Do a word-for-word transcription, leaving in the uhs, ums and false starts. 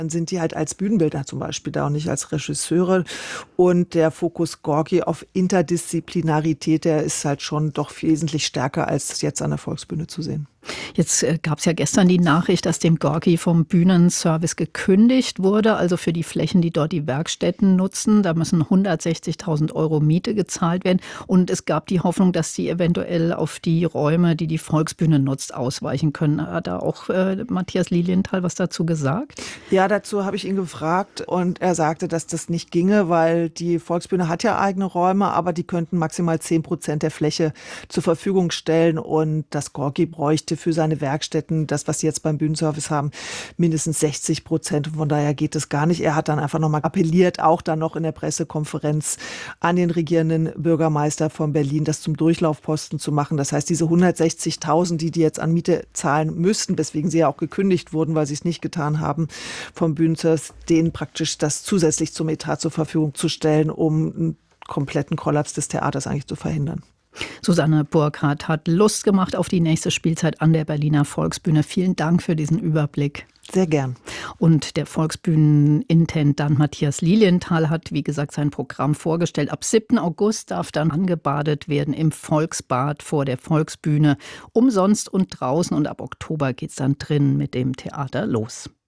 Dann sind die halt als Bühnenbildner zum Beispiel da und nicht als Regisseure. Und der Fokus Gorki auf Interdisziplinarität, der ist halt schon doch wesentlich stärker als jetzt an der Volksbühne zu sehen. Jetzt äh, gab es ja gestern die Nachricht, dass dem Gorki vom Bühnenservice gekündigt wurde, also für die Flächen, die dort die Werkstätten nutzen. Da müssen hundertsechzigtausend Euro Miete gezahlt werden. Und es gab die Hoffnung, dass die eventuell auf die Räume, die die Volksbühne nutzt, ausweichen können. Hat da auch äh, Matthias Lilienthal was dazu gesagt? Ja, dazu habe ich ihn gefragt und er sagte, dass das nicht ginge, weil die Volksbühne hat ja eigene Räume, aber die könnten maximal zehn Prozent der Fläche zur Verfügung stellen und das Gorki bräuchte für seine Werkstätten, das, was sie jetzt beim Bühnenservice haben, mindestens sechzig Prozent. Von daher geht es gar nicht. Er hat dann einfach nochmal appelliert, auch dann noch in der Pressekonferenz an den regierenden Bürgermeister von Berlin, das zum Durchlaufposten zu machen. Das heißt, diese hundertsechzigtausend, die die jetzt an Miete zahlen müssten, weswegen sie ja auch gekündigt wurden, weil sie es nicht getan haben, vom Bühnenservice, denen praktisch das zusätzlich zum Etat zur Verfügung zu stellen, um einen kompletten Kollaps des Theaters eigentlich zu verhindern. Susanne Burkhardt hat Lust gemacht auf die nächste Spielzeit an der Berliner Volksbühne. Vielen Dank für diesen Überblick. Sehr gern. Und der Volksbühnenintendant Matthias Lilienthal hat, wie gesagt, sein Programm vorgestellt. Ab siebten August darf dann angebadet werden im Volksbad vor der Volksbühne. Umsonst und draußen. Und ab Oktober geht es dann drin mit dem Theater los.